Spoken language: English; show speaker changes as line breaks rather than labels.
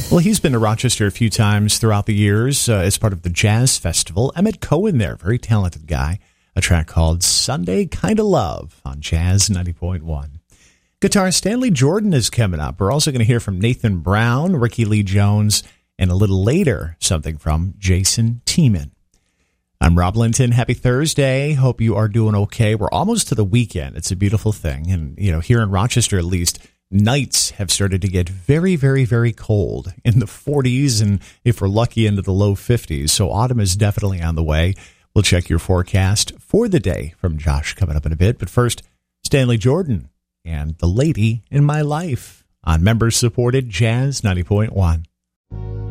Well, he's been to Rochester a few times throughout the years as part of the Jazz Festival. Emmett Cohen there, very talented guy. A track called Sunday Kinda Love on Jazz 90.1. Guitarist Stanley Jordan is coming up. We're also going to hear from Nathan Brown, Ricky Lee Jones, and a little later, something from Jason Tiemann. I'm Rob Linton. Happy Thursday. Hope you are doing okay. We're almost to the weekend. It's a beautiful thing. And, here in Rochester, at least, nights have started to get very, very, very cold in the 40s and, if we're lucky, into the low 50s. So autumn is definitely on the way. We'll check your forecast for the day from Josh coming up in a bit. But first, Stanley Jordan and The Lady in My Life on member-supported Jazz 90.1.